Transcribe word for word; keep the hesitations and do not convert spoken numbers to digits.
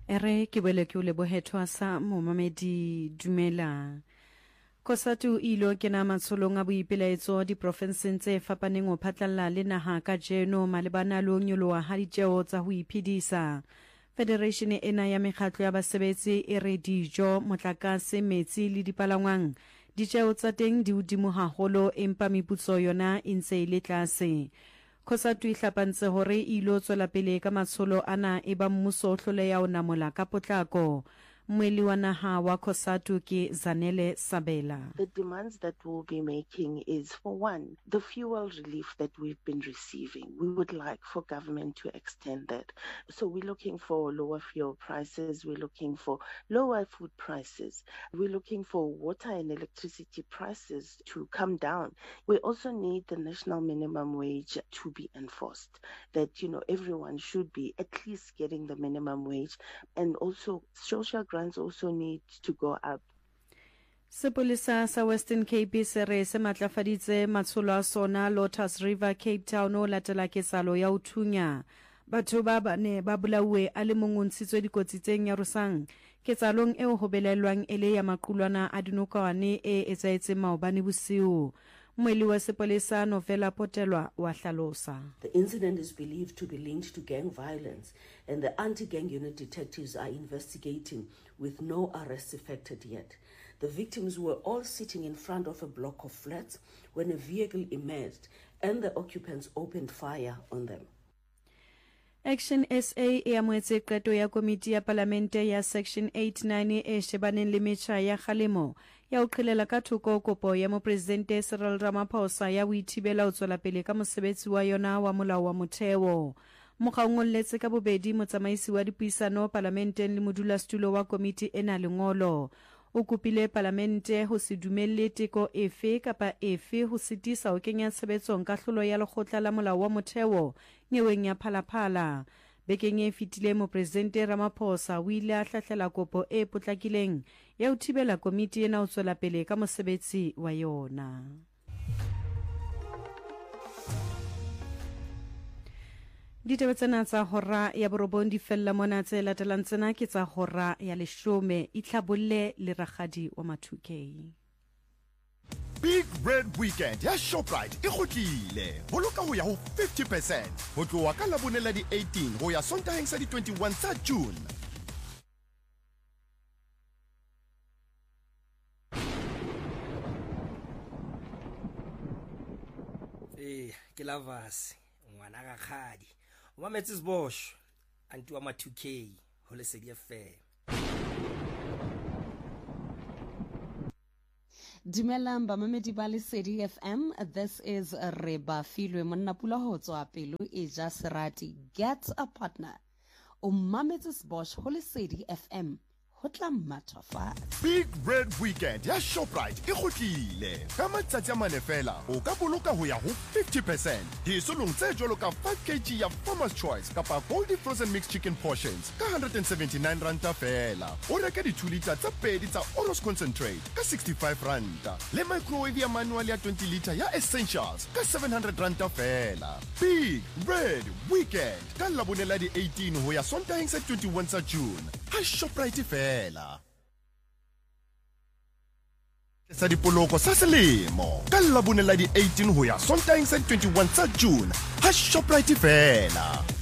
ere ke bele ke o lebohetwa sa momamedi dumela Kosatu ilo kena matsholong a boipelaetso diprofenseng tse fapaneng o phatlalla le naha ka jeno malebana le ho nyoloha ha ditjeo tsa ho iphedisa. Federation ena ya mekgatlo ya basebetsi e re dijo, motlakase, metsi le dipalangwang ditjeo tsa teng di hodimo haholo empa meputso yona e ntse e le tlase. Kosatu e hlapantse hore ilo tswela pele ka matsholo ana e ba mmuso o hloleha ho namola ka potlako. Mweli wa naha wa Kosatu ke Zanele Sabela. The demands that we'll be making is, for one, the fuel relief that we've been receiving. We would like for government to extend that. So we're looking for lower fuel prices. We're looking for lower food prices. We're looking for water and electricity prices to come down. We also need the national minimum wage to be enforced. That, you know, everyone should be at least getting the minimum wage, and also social grants also need to go up. Sepolesa sa Western Cape se re se matlafaditse matsholo a sona Lotus River Cape Town o latela kesalo ya uthunya. Batho ba bane ba bolawe a le mongwe ntshitswe dikotsi tse nyarosang. Ketsalong eo ho belelwang ele ya maqulwana a dinokwane e etsaetse maobane bosiu. Mweli wa sepolesa Novela Potelwa wa hlalosa. The incident is believed to be linked to gang violence, and the anti-gang unit detectives are investigating with no arrests effected yet. The victims were all sitting in front of a block of flats when a vehicle emerged and the occupants opened fire on them. Action S A e amoetse qeto ya komiti ya palamente ya Section eighty-nine e shebaneng le metjha ya kgalemo ya ho qhelela ka thoko kopo ya mopresidente Cyril Ramaphosa ya ho ithibela ho tswela pele ka mosebetsi wa yona wa molao wa motheo. Mokgaongolletse ka bobedi motsamaisi wa dipuisano parlamenteng le modulasetulo wa komiti ena lengolo. O kopile parlamente ho se dumelle teko efe kapa efe ho sitisa ho kenya tshebetsong kahlolo ya lekgotla la molao wa motheo nyeweng ya phalaphala. Bekeng e fetile mopresidente Ramaphosa o ile a hlahlela kopo e potlakileng ya ho thibela komiti ena ho tswela pele ka mosebetsi wa yona. Ditaba tsena tsa hora ya borobong di fella mona tse latelang tsena ke tsa hora ya leshome itlhabolle le ragadi wa mathukei. Big Red Weekend ya Shoprite e kgotlile. Boloka ho ya ho fifty percent. Ho tloha ka Labone di eighteen ho ya Sontaheng sa di twenty-one tsa June. Eh, ke lavasi, ngwana ga khadi. Wa Metsis Bosch, anti wa ma two K, ho Lesedi F M. Dumelang ba mamedi ba Lesedi F M, this is Reba Filwe monna pula ho tswa pelo e ja serati. Get a partner. O Metsis Bosch ho Lesedi F M. Big Red Weekend ya Shoprite e kgotlile. Ka matsatsi a mane fela o ka boloka ho ya ho fifty percent. Disolong tse jwalo ka five kilograms ya Farmer's Choice kapa Goldie Frozen Mixed Chicken Portions ka one hundred seventy-nine ranta fela. O reka di two litre tsa pedi tsa Oros Concentrate ka sixty-five ranta. Le microwave ya manual ya twenty litre ya Essentials ka seven hundred ranta fela. Big Red Weekend ka Labone di eighteen ho ya Sontaheng sa twenty-one tsa June. Ha Shoprite fela. Sa dipoloko sa selemo ka Labone di eighteen ho ya Sontaheng sa twenty-one tsa June. Ha Shoprite fela.